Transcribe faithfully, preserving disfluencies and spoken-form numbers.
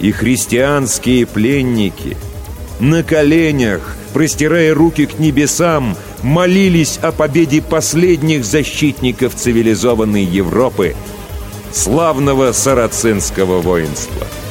и христианские пленники на коленях, простирая руки к небесам, молились о победе последних защитников цивилизованной Европы, славного сарацинского воинства.